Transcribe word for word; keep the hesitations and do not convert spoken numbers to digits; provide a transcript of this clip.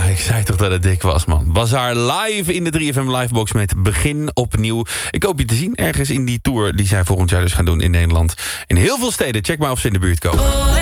Ah, ik zei toch dat het dik was, man. Bazaar live in de drie F M Livebox met Begin Opnieuw. Ik hoop je te zien ergens in die tour die zij volgend jaar dus gaan doen in Nederland. In heel veel steden. Check maar of ze in de buurt komen.